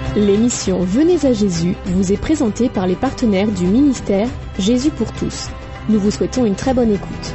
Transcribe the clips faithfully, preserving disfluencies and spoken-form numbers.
L'émission Venez à Jésus vous est présentée par les partenaires du ministère Jésus pour tous. Nous vous souhaitons une très bonne écoute.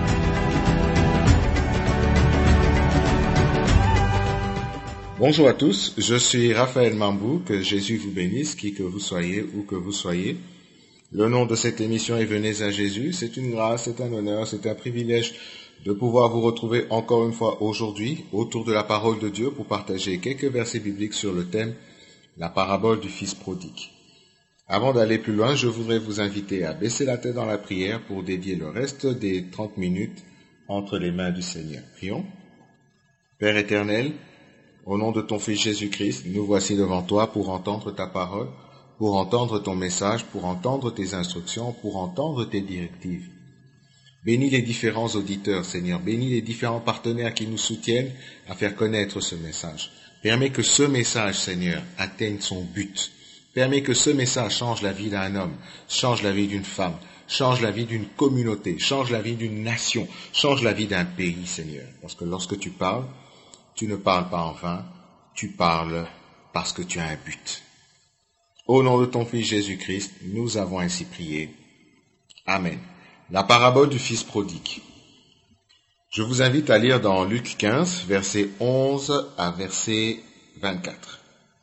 Bonjour à tous, je suis Raphaël Mambou, que Jésus vous bénisse, qui que vous soyez, où que vous soyez. Le nom de cette émission est Venez à Jésus. C'est une grâce, c'est un honneur, c'est un privilège de pouvoir vous retrouver encore une fois aujourd'hui autour de la parole de Dieu pour partager quelques versets bibliques sur le thème la parabole du Fils prodigue. Avant d'aller plus loin, je voudrais vous inviter à baisser la tête dans la prière pour dédier le reste des trente minutes entre les mains du Seigneur. Prions. Père éternel, au nom de ton Fils Jésus-Christ, nous voici devant toi pour entendre ta parole, pour entendre ton message, pour entendre tes instructions, pour entendre tes directives. Bénis les différents auditeurs, Seigneur. Bénis les différents partenaires qui nous soutiennent à faire connaître ce message. Permets que ce message, Seigneur, atteigne son but. Permets que ce message change la vie d'un homme, change la vie d'une femme, change la vie d'une communauté, change la vie d'une nation, change la vie d'un pays, Seigneur. Parce que lorsque tu parles, tu ne parles pas en vain, tu parles parce que tu as un but. Au nom de ton Fils Jésus-Christ, nous avons ainsi prié. Amen. La parabole du Fils prodigue. Je vous invite à lire dans Luc quinze, versets onze à verset vingt-quatre.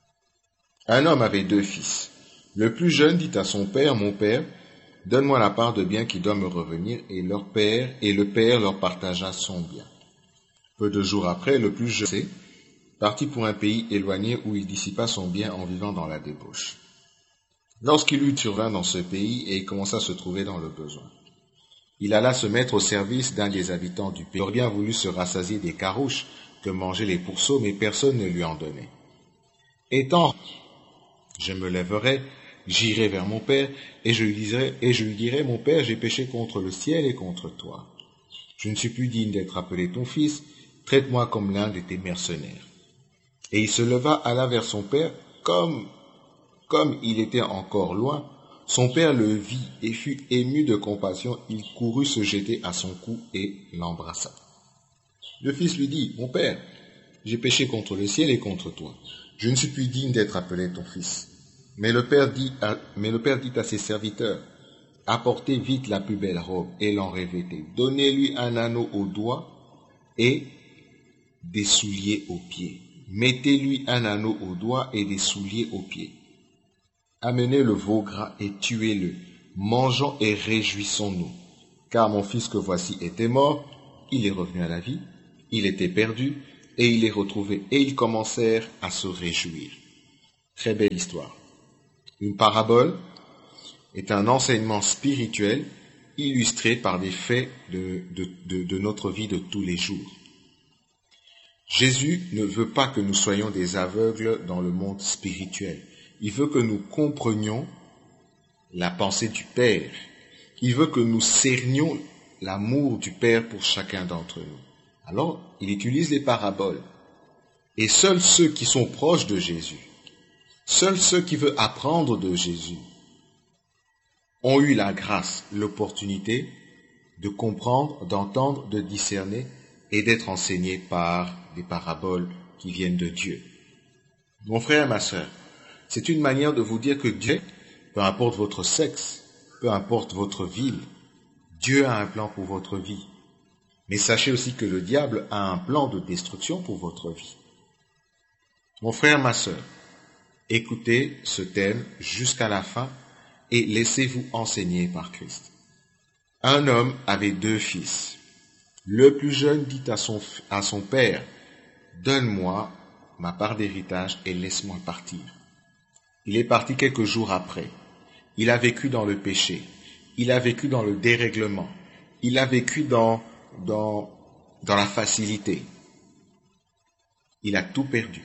Un homme avait deux fils. Le plus jeune dit à son père, « Mon père, donne-moi la part de bien qui doit me revenir. » Et leur père, et le père leur partagea son bien. Peu de jours après, le plus jeune partit pour un pays éloigné où il dissipa son bien en vivant dans la débauche. Lorsqu'il eut survint dans ce pays et il commença à se trouver dans le besoin, il alla se mettre au service d'un des habitants du pays. Il aurait bien voulu se rassasier des carouches que mangeaient les pourceaux, mais personne ne lui en donnait. Étant, je me lèverai, j'irai vers mon père, et je lui dirai, et je lui dirai, mon père, j'ai péché contre le ciel et contre toi. Je ne suis plus digne d'être appelé ton fils, traite-moi comme l'un de tes mercenaires. Et il se leva, alla vers son père, comme, comme il était encore loin. Son père le vit et fut ému de compassion, il courut se jeter à son cou et l'embrassa. Le fils lui dit, « Mon père, j'ai péché contre le ciel et contre toi. Je ne suis plus digne d'être appelé ton fils. » Mais le père dit à, mais le père dit à ses serviteurs, « Apportez vite la plus belle robe et l'en revêtez. Donnez-lui un anneau au doigt et des souliers aux pieds. Mettez-lui un anneau au doigt et des souliers aux pieds. Amenez le veau gras et tuez-le, mangeons et réjouissons-nous, car mon fils que voici était mort, il est revenu à la vie, il était perdu, et il est retrouvé, et ils commencèrent à se réjouir. » Très belle histoire. Une parabole est un enseignement spirituel illustré par des faits de, de, de, de notre vie de tous les jours. Jésus ne veut pas que nous soyons des aveugles dans le monde spirituel. Il veut que nous comprenions la pensée du Père. Il veut que nous cernions l'amour du Père pour chacun d'entre nous. Alors, il utilise les paraboles. Et seuls ceux qui sont proches de Jésus, seuls ceux qui veulent apprendre de Jésus, ont eu la grâce, l'opportunité de comprendre, d'entendre, de discerner et d'être enseignés par des paraboles qui viennent de Dieu. Mon frère et ma sœur, c'est une manière de vous dire que Dieu, peu importe votre sexe, peu importe votre ville, Dieu a un plan pour votre vie. Mais sachez aussi que le diable a un plan de destruction pour votre vie. Mon frère, ma sœur, écoutez ce thème jusqu'à la fin et laissez-vous enseigner par Christ. Un homme avait deux fils. Le plus jeune dit à son, à son père, « Donne-moi ma part d'héritage et laisse-moi partir. » Il est parti quelques jours après. Il a vécu dans le péché. Il a vécu dans le dérèglement. Il a vécu dans, dans, dans la facilité. Il a tout perdu.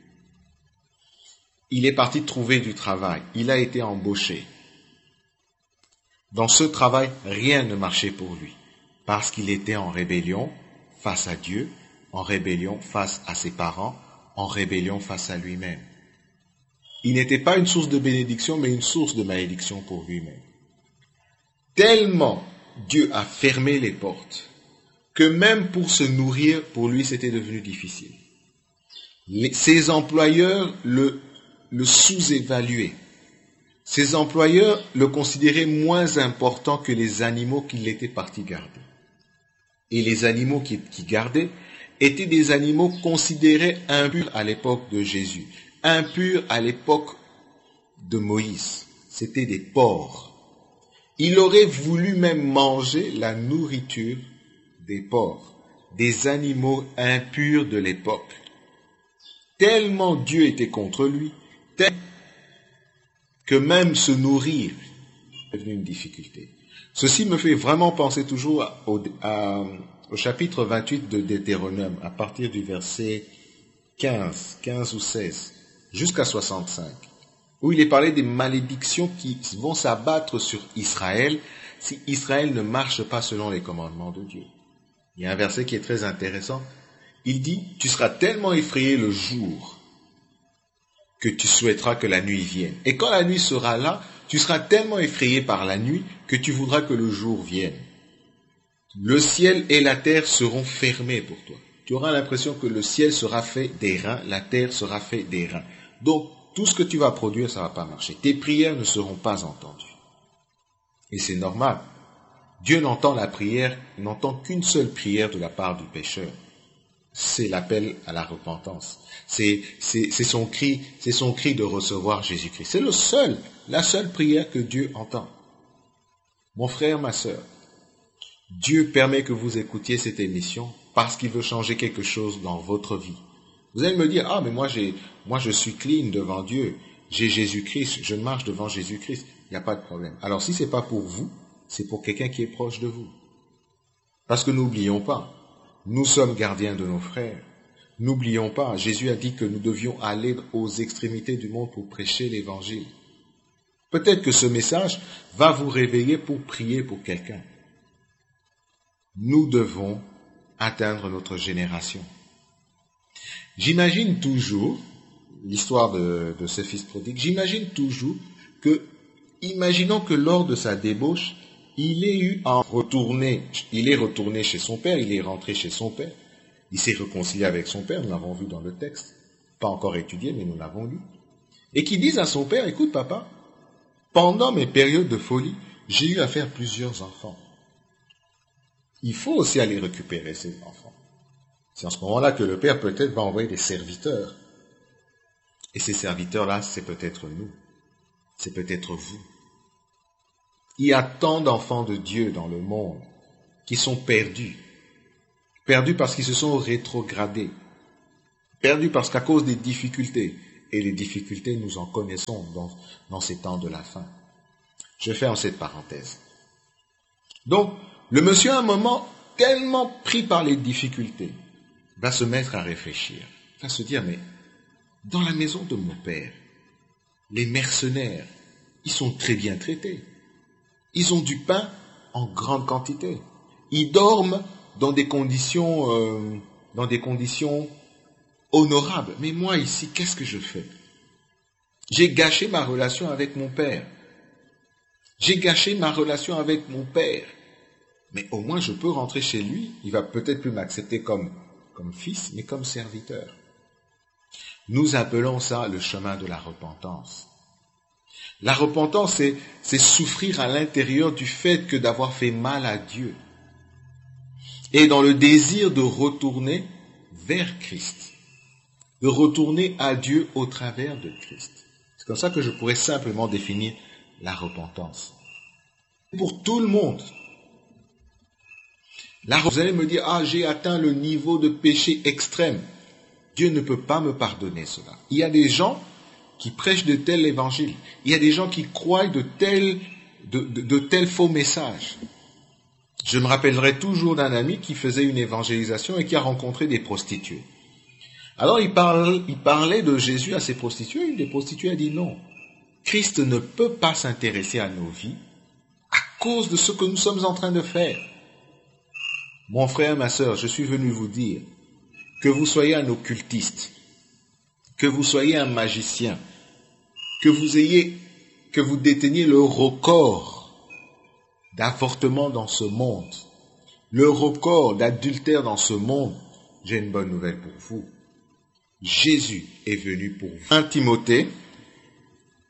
Il est parti trouver du travail. Il a été embauché. Dans ce travail, rien ne marchait pour lui, parce qu'il était en rébellion face à Dieu, en rébellion face à ses parents, en rébellion face à lui-même. Il n'était pas une source de bénédiction, mais une source de malédiction pour lui-même. Tellement Dieu a fermé les portes, que même pour se nourrir, pour lui, c'était devenu difficile. Les, ses employeurs le, le sous-évaluait. Ses employeurs le considéraient moins important que les animaux qu'il était parti garder. Et les animaux qu'il qui gardait étaient des animaux considérés impurs à l'époque de Jésus, impurs à l'époque de Moïse. C'était des porcs. Il aurait voulu même manger la nourriture des porcs, des animaux impurs de l'époque. Tellement Dieu était contre lui, tel que même se nourrir est devenu une difficulté. Ceci me fait vraiment penser toujours au, à, au chapitre vingt-huit de Deutéronome, à partir du verset quinze, quinze ou seize, jusqu'à soixante-cinq, où il est parlé des malédictions qui vont s'abattre sur Israël si Israël ne marche pas selon les commandements de Dieu. Il y a un verset qui est très intéressant. Il dit, tu seras tellement effrayé le jour que tu souhaiteras que la nuit vienne. Et quand la nuit sera là, tu seras tellement effrayé par la nuit que tu voudras que le jour vienne. Le ciel et la terre seront fermés pour toi. Tu auras l'impression que le ciel sera fait d'airain, la terre sera fait d'airain. Donc, tout ce que tu vas produire, ça ne va pas marcher. Tes prières ne seront pas entendues. Et c'est normal. Dieu n'entend la prière, il n'entend qu'une seule prière de la part du pécheur. C'est l'appel à la repentance. C'est, c'est, c'est son cri, c'est son cri de recevoir Jésus-Christ. C'est le seul, la seule prière que Dieu entend. Mon frère, ma sœur, Dieu permet que vous écoutiez cette émission parce qu'il veut changer quelque chose dans votre vie. Vous allez me dire, ah, mais moi, j'ai, moi, je suis clean devant Dieu. J'ai Jésus-Christ, je marche devant Jésus-Christ. Il n'y a pas de problème. Alors, si ce n'est pas pour vous, c'est pour quelqu'un qui est proche de vous. Parce que n'oublions pas, nous sommes gardiens de nos frères. N'oublions pas, Jésus a dit que nous devions aller aux extrémités du monde pour prêcher l'Évangile. Peut-être que ce message va vous réveiller pour prier pour quelqu'un. Nous devons atteindre notre génération. J'imagine toujours, l'histoire de, de ce fils prodigue, j'imagine toujours que, imaginons que lors de sa débauche, il est eu à retourner, il est retourné chez son père, il est rentré chez son père, il s'est réconcilié avec son père, nous l'avons vu dans le texte, pas encore étudié, mais nous l'avons lu, et qui dise à son père, écoute papa, pendant mes périodes de folie, j'ai eu à faire plusieurs enfants. Il faut aussi aller récupérer ces enfants. C'est en ce moment-là que le père peut-être va envoyer des serviteurs. Et ces serviteurs-là, c'est peut-être nous. C'est peut-être vous. Il y a tant d'enfants de Dieu dans le monde qui sont perdus. Perdus parce qu'ils se sont rétrogradés. Perdus parce qu'à cause des difficultés. Et les difficultés, nous en connaissons dans, dans ces temps de la fin. Je ferme cette parenthèse. Donc, le monsieur, à un moment, tellement pris par les difficultés, va se mettre à réfléchir, va se dire, mais dans la maison de mon père, les mercenaires, ils sont très bien traités. Ils ont du pain en grande quantité. Ils dorment dans des conditions, euh, dans des conditions honorables. Mais moi ici, qu'est-ce que je fais? J'ai gâché ma relation avec mon père. J'ai gâché ma relation avec mon père. Mais au moins je peux rentrer chez lui. Il va peut-être plus m'accepter comme comme fils, mais comme serviteur. Nous appelons ça le chemin de la repentance. La repentance, c'est, c'est souffrir à l'intérieur du fait que d'avoir fait mal à Dieu. Et dans le désir de retourner vers Christ. De retourner à Dieu au travers de Christ. C'est comme ça que je pourrais simplement définir la repentance. Pour tout le monde. Là, vous allez me dire, ah, j'ai atteint le niveau de péché extrême. Dieu ne peut pas me pardonner cela. Il y a des gens qui prêchent de tels évangiles. Il y a des gens qui croient de tels, de, de, de tels faux messages. Je me rappellerai toujours d'un ami qui faisait une évangélisation et qui a rencontré des prostituées. Alors, il, parle, il parlait de Jésus à ces prostituées. Une des prostituées a dit non. Christ ne peut pas s'intéresser à nos vies à cause de ce que nous sommes en train de faire. Mon frère, ma sœur, je suis venu vous dire que vous soyez un occultiste, que vous soyez un magicien, que vous ayez, que vous déteniez le record d'avortement dans ce monde, le record d'adultère dans ce monde, j'ai une bonne nouvelle pour vous. Jésus est venu pour vous. Premier Timothée,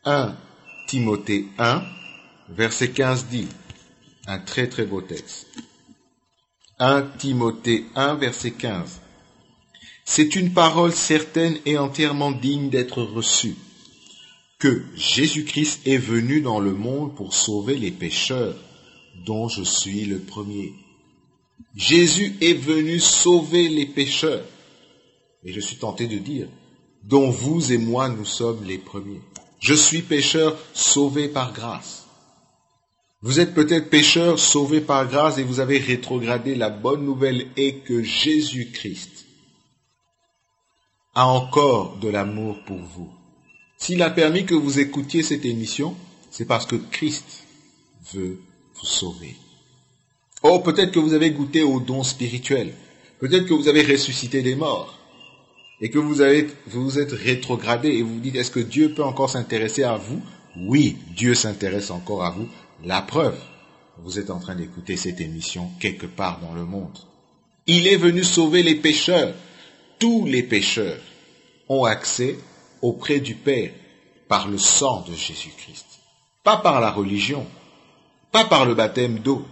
un Timothée un, verset quinze dit, un très très beau texte. un Timothée un, verset quinze. C'est une parole certaine et entièrement digne d'être reçue, que Jésus-Christ est venu dans le monde pour sauver les pécheurs, dont je suis le premier. Jésus est venu sauver les pécheurs. Et je suis tenté de dire, dont vous et moi nous sommes les premiers. Je suis pécheur sauvé par grâce. Vous êtes peut-être pécheur sauvé par grâce et vous avez rétrogradé. La bonne nouvelle est que Jésus-Christ a encore de l'amour pour vous. S'il a permis que vous écoutiez cette émission, c'est parce que Christ veut vous sauver. Oh, peut-être que vous avez goûté aux dons spirituels. Peut-être que vous avez ressuscité des morts. Et que vous avez, vous vous êtes rétrogradé et vous vous dites, est-ce que Dieu peut encore s'intéresser à vous? Oui, Dieu s'intéresse encore à vous. La preuve, vous êtes en train d'écouter cette émission quelque part dans le monde. Il est venu sauver les pécheurs. Tous les pécheurs ont accès auprès du Père par le sang de Jésus-Christ. Pas par la religion, pas par le baptême d'eau,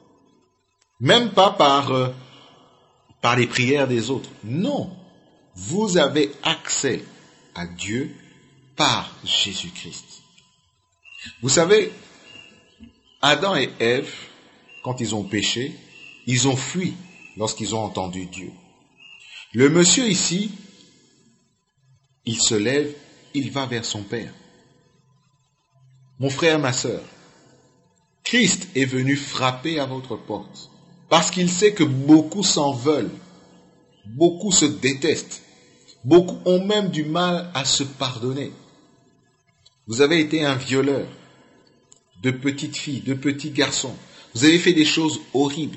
même pas par, euh, par les prières des autres. Non. Vous avez accès à Dieu par Jésus-Christ. Vous savez, Adam et Ève, quand ils ont péché, ils ont fui lorsqu'ils ont entendu Dieu. Le monsieur ici, il se lève, il va vers son Père. Mon frère, ma sœur, Christ est venu frapper à votre porte parce qu'il sait que beaucoup s'en veulent, beaucoup se détestent. Beaucoup ont même du mal à se pardonner. Vous avez été un violeur de petites filles, de petits garçons. Vous avez fait des choses horribles.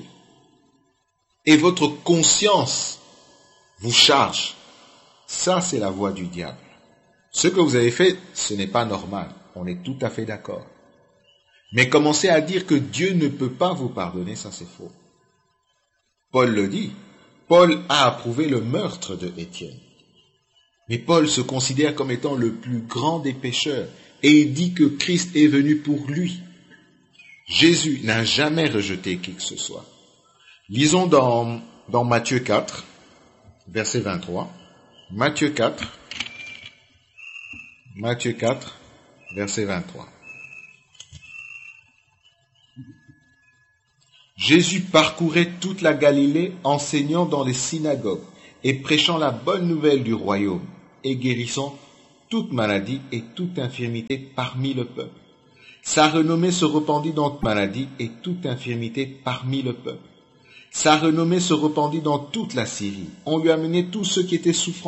Et votre conscience vous charge. Ça, c'est la voie du diable. Ce que vous avez fait, ce n'est pas normal. On est tout à fait d'accord. Mais commencer à dire que Dieu ne peut pas vous pardonner, ça c'est faux. Paul le dit. Paul a approuvé le meurtre de Étienne. Mais Paul se considère comme étant le plus grand des pécheurs et il dit que Christ est venu pour lui. Jésus n'a jamais rejeté qui que ce soit. Lisons dans, dans Matthieu quatre, verset vingt-trois. Matthieu quatre, Matthieu quatre, verset vingt-trois. Jésus parcourait toute la Galilée, enseignant dans les synagogues et prêchant la bonne nouvelle du royaume et guérissant toute maladie et toute infirmité parmi le peuple. Sa renommée se répandit dans toute maladie et toute infirmité parmi le peuple. Sa renommée se répandit dans toute la Syrie. On lui amenait tous ceux qui étaient souffrants